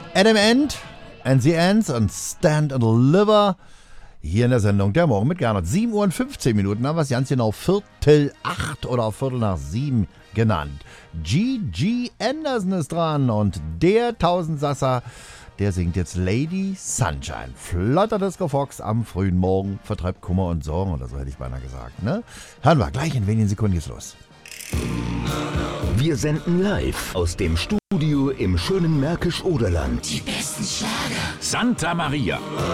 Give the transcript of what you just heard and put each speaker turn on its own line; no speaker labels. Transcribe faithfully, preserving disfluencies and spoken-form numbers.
Adam Ant and the Ants und Stand and Deliver. Hier in der Sendung der Morgen mit Gernot. sieben Uhr und fünfzehn Minuten haben wir es ganz genau Viertel acht oder Viertel nach sieben genannt. G G Anderson ist dran und der Tausendsasser, der singt jetzt Lady Sunshine. Flotter Disco Fox am frühen Morgen vertreibt Kummer und Sorgen oder so hätte ich beinahe gesagt. Ne? Hören wir gleich in wenigen Sekunden geht's los.
Wir senden live aus dem Studio im schönen Märkisch-Oderland.
Die besten Schlager.
Santa Maria.